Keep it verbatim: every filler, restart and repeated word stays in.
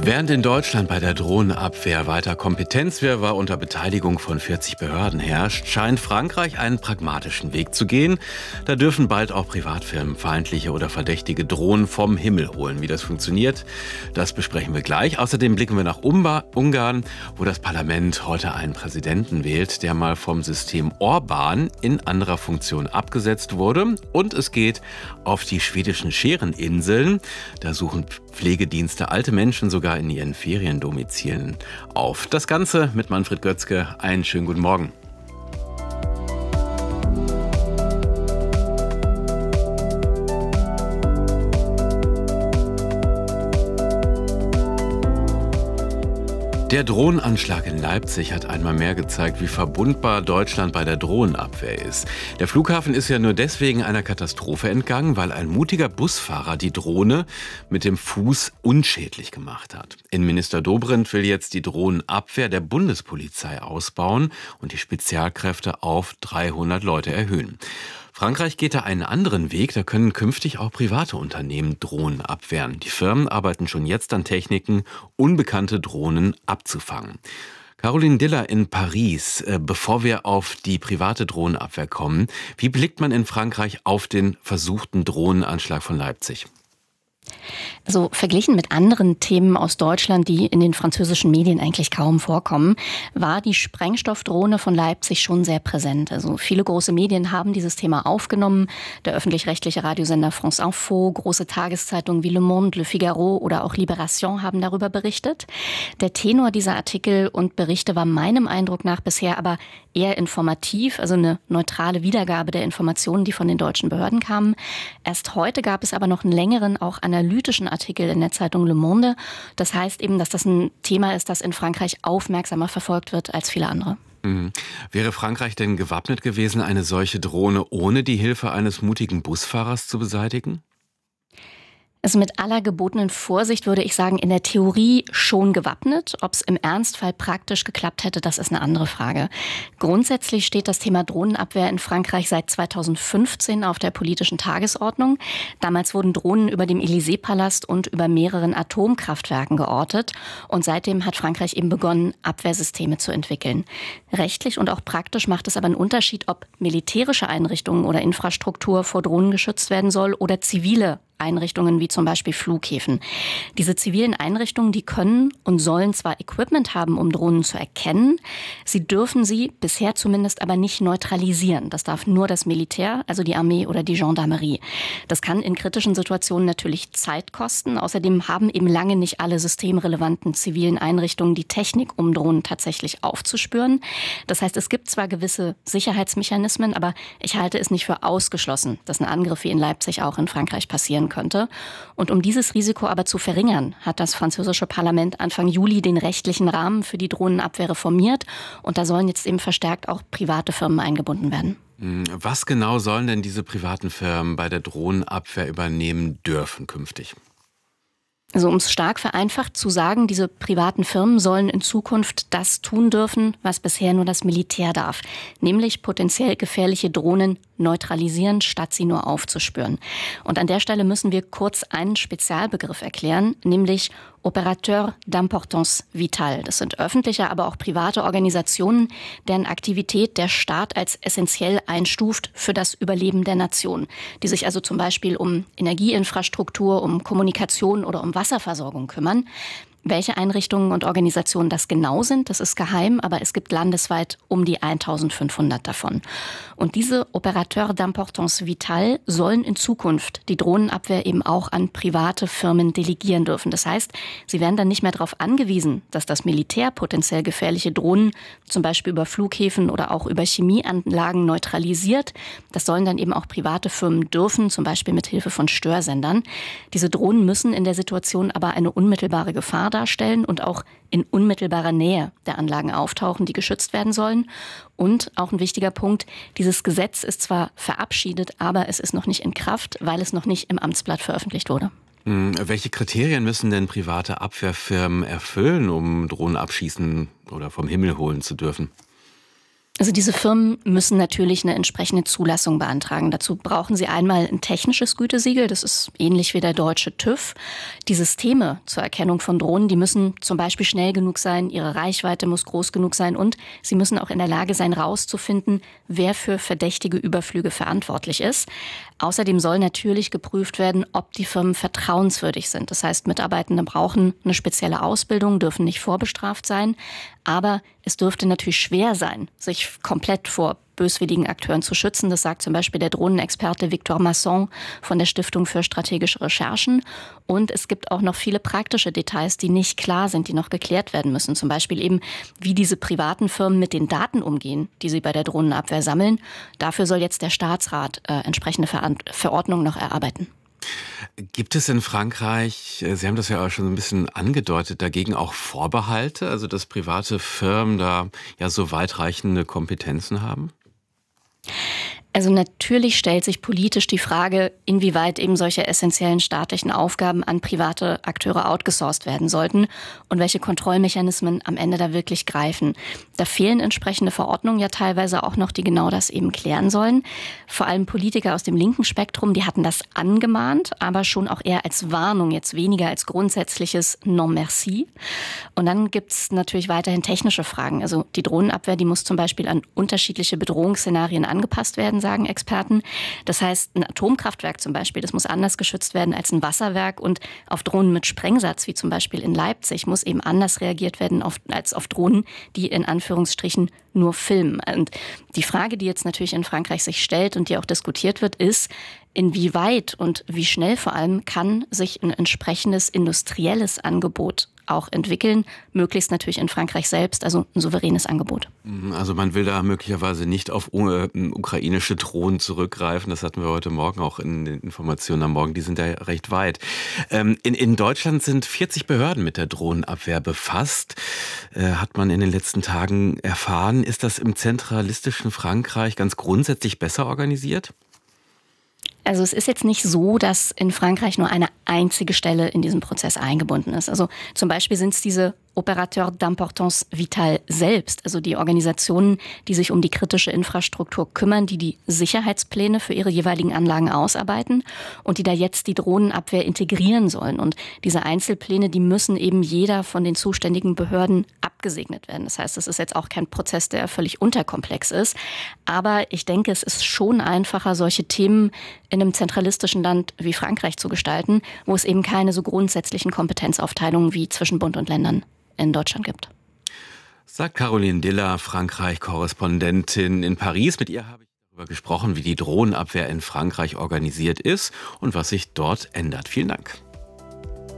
Während in Deutschland bei der Drohnenabwehr weiter Kompetenzwirrwarr unter Beteiligung von vierzig Behörden herrscht, scheint Frankreich einen pragmatischen Weg zu gehen. Da dürfen bald auch Privatfirmen feindliche oder verdächtige Drohnen vom Himmel holen. Wie das funktioniert, das besprechen wir gleich. Außerdem blicken wir nach Ungarn, wo das Parlament heute einen Präsidenten wählt, der mal vom System Orbán in anderer Funktion abgesetzt wurde. Und es geht auf die schwedischen Schäreninseln. Da suchen Pflegedienste alte Menschen sogar in ihren Feriendomizilen auf. Das Ganze mit Manfred Götzke. Einen schönen guten Morgen. Der Drohnenanschlag in Leipzig hat einmal mehr gezeigt, wie verbundbar Deutschland bei der Drohnenabwehr ist. Der Flughafen ist ja nur deswegen einer Katastrophe entgangen, weil ein mutiger Busfahrer die Drohne mit dem Fuß unschädlich gemacht hat. Innenminister Dobrindt will jetzt die Drohnenabwehr der Bundespolizei ausbauen und die Spezialkräfte auf dreihundert Leute erhöhen. Frankreich geht da einen anderen Weg, da können künftig auch private Unternehmen Drohnen abwehren. Die Firmen arbeiten schon jetzt an Techniken, unbekannte Drohnen abzufangen. Caroline Diller in Paris, bevor wir auf die private Drohnenabwehr kommen, wie blickt man in Frankreich auf den versuchten Drohnenanschlag von Leipzig? Also verglichen mit anderen Themen aus Deutschland, die in den französischen Medien eigentlich kaum vorkommen, war die Sprengstoffdrohne von Leipzig schon sehr präsent. Also viele große Medien haben dieses Thema aufgenommen. Der öffentlich-rechtliche Radiosender France Info, große Tageszeitungen wie Le Monde, Le Figaro oder auch Libération haben darüber berichtet. Der Tenor dieser Artikel und Berichte war meinem Eindruck nach bisher aber eher informativ, also eine neutrale Wiedergabe der Informationen, die von den deutschen Behörden kamen. Erst heute gab es aber noch einen längeren, auch analytischen Artikel in der Zeitung Le Monde. Das heißt eben, dass das ein Thema ist, das in Frankreich aufmerksamer verfolgt wird als viele andere. Mhm. Wäre Frankreich denn gewappnet gewesen, eine solche Drohne ohne die Hilfe eines mutigen Busfahrers zu beseitigen? Also mit aller gebotenen Vorsicht würde ich sagen, in der Theorie schon gewappnet. Ob es im Ernstfall praktisch geklappt hätte, das ist eine andere Frage. Grundsätzlich steht das Thema Drohnenabwehr in Frankreich seit zweitausendfünfzehn auf der politischen Tagesordnung. Damals wurden Drohnen über dem Élysée-Palast und über mehreren Atomkraftwerken geortet. Und seitdem hat Frankreich eben begonnen, Abwehrsysteme zu entwickeln. Rechtlich und auch praktisch macht es aber einen Unterschied, ob militärische Einrichtungen oder Infrastruktur vor Drohnen geschützt werden soll oder zivile Einrichtungen wie zum Beispiel Flughäfen. Diese zivilen Einrichtungen, die können und sollen zwar Equipment haben, um Drohnen zu erkennen, sie dürfen sie bisher zumindest aber nicht neutralisieren. Das darf nur das Militär, also die Armee oder die Gendarmerie. Das kann in kritischen Situationen natürlich Zeit kosten. Außerdem haben eben lange nicht alle systemrelevanten zivilen Einrichtungen die Technik, um Drohnen tatsächlich aufzuspüren. Das heißt, es gibt zwar gewisse Sicherheitsmechanismen, aber ich halte es nicht für ausgeschlossen, dass ein Angriff wie in Leipzig auch in Frankreich passieren könnte. Und um dieses Risiko aber zu verringern, hat das französische Parlament Anfang Juli den rechtlichen Rahmen für die Drohnenabwehr reformiert. Und da sollen jetzt eben verstärkt auch private Firmen eingebunden werden. Was genau sollen denn diese privaten Firmen bei der Drohnenabwehr übernehmen dürfen künftig? Also um es stark vereinfacht zu sagen, diese privaten Firmen sollen in Zukunft das tun dürfen, was bisher nur das Militär darf, nämlich potenziell gefährliche Drohnen neutralisieren, statt sie nur aufzuspüren. Und an der Stelle müssen wir kurz einen Spezialbegriff erklären, nämlich Opérateur d'importance vitale. Das sind öffentliche, aber auch private Organisationen, deren Aktivität der Staat als essentiell einstuft für das Überleben der Nation, die sich also zum Beispiel um Energieinfrastruktur, um Kommunikation oder um Wasserversorgung kümmern. Welche Einrichtungen und Organisationen das genau sind, das ist geheim, aber es gibt landesweit um die eintausendfünfhundert davon. Und diese Opérateur d'importance vitale sollen in Zukunft die Drohnenabwehr eben auch an private Firmen delegieren dürfen. Das heißt, sie werden dann nicht mehr darauf angewiesen, dass das Militär potenziell gefährliche Drohnen zum Beispiel über Flughäfen oder auch über Chemieanlagen neutralisiert. Das sollen dann eben auch private Firmen dürfen, zum Beispiel mit Hilfe von Störsendern. Diese Drohnen müssen in der Situation aber eine unmittelbare Gefahr darstellen und auch in unmittelbarer Nähe der Anlagen auftauchen, die geschützt werden sollen. Und auch ein wichtiger Punkt, dieses Gesetz ist zwar verabschiedet, aber es ist noch nicht in Kraft, weil es noch nicht im Amtsblatt veröffentlicht wurde. Welche Kriterien müssen denn private Abwehrfirmen erfüllen, um Drohnen abschießen oder vom Himmel holen zu dürfen? Also diese Firmen müssen natürlich eine entsprechende Zulassung beantragen. Dazu brauchen sie einmal ein technisches Gütesiegel, das ist ähnlich wie der deutsche TÜV. Die Systeme zur Erkennung von Drohnen, die müssen zum Beispiel schnell genug sein, ihre Reichweite muss groß genug sein und sie müssen auch in der Lage sein, rauszufinden, wer für verdächtige Überflüge verantwortlich ist. Außerdem soll natürlich geprüft werden, ob die Firmen vertrauenswürdig sind. Das heißt, Mitarbeitende brauchen eine spezielle Ausbildung, dürfen nicht vorbestraft sein. Aber es dürfte natürlich schwer sein, sich komplett vor böswilligen Akteuren zu schützen. Das sagt zum Beispiel der Drohnenexperte Victor Masson von der Stiftung für strategische Recherchen. Und es gibt auch noch viele praktische Details, die nicht klar sind, die noch geklärt werden müssen. Zum Beispiel eben, wie diese privaten Firmen mit den Daten umgehen, die sie bei der Drohnenabwehr sammeln. Dafür soll jetzt der Staatsrat äh, entsprechende Ver- Verordnungen noch erarbeiten. Gibt es in Frankreich, Sie haben das ja auch schon ein bisschen angedeutet, dagegen auch Vorbehalte, also dass private Firmen da ja so weitreichende Kompetenzen haben? Also natürlich stellt sich politisch die Frage, inwieweit eben solche essentiellen staatlichen Aufgaben an private Akteure outgesourced werden sollten und welche Kontrollmechanismen am Ende da wirklich greifen. Da fehlen entsprechende Verordnungen ja teilweise auch noch, die genau das eben klären sollen. Vor allem Politiker aus dem linken Spektrum, die hatten das angemahnt, aber schon auch eher als Warnung, jetzt weniger als grundsätzliches Non merci. Und dann gibt's natürlich weiterhin technische Fragen. Also die Drohnenabwehr, die muss zum Beispiel an unterschiedliche Bedrohungsszenarien angepasst werden, sagen Experten. Das heißt, ein Atomkraftwerk zum Beispiel, das muss anders geschützt werden als ein Wasserwerk und auf Drohnen mit Sprengsatz, wie zum Beispiel in Leipzig, muss eben anders reagiert werden auf, als auf Drohnen, die in Anführungsstrichen nur filmen. Und die Frage, die jetzt natürlich in Frankreich sich stellt und die auch diskutiert wird, ist, inwieweit und wie schnell vor allem kann sich ein entsprechendes industrielles Angebot auch entwickeln, möglichst natürlich in Frankreich selbst, also ein souveränes Angebot. Also man will da möglicherweise nicht auf uh, ukrainische Drohnen zurückgreifen, das hatten wir heute Morgen auch in den Informationen am Morgen, die sind ja recht weit. Ähm, in, in Deutschland sind vierzig Behörden mit der Drohnenabwehr befasst, äh, hat man in den letzten Tagen erfahren. Ist das im zentralistischen Frankreich ganz grundsätzlich besser organisiert? Also es ist jetzt nicht so, dass in Frankreich nur eine einzige Stelle in diesem Prozess eingebunden ist. Also zum Beispiel sind es diese Opérateur d'Importance Vitale selbst, also die Organisationen, die sich um die kritische Infrastruktur kümmern, die die Sicherheitspläne für ihre jeweiligen Anlagen ausarbeiten und die da jetzt die Drohnenabwehr integrieren sollen. Und diese Einzelpläne, die müssen eben jeder von den zuständigen Behörden abgesegnet werden. Das heißt, es ist jetzt auch kein Prozess, der völlig unterkomplex ist. Aber ich denke, es ist schon einfacher, solche Themen in einem zentralistischen Land wie Frankreich zu gestalten, wo es eben keine so grundsätzlichen Kompetenzaufteilungen wie zwischen Bund und Ländern in Deutschland gibt. Sagt Caroline Diller, Frankreich-Korrespondentin in Paris. Mit ihr habe ich darüber gesprochen, wie die Drohnenabwehr in Frankreich organisiert ist und was sich dort ändert. Vielen Dank.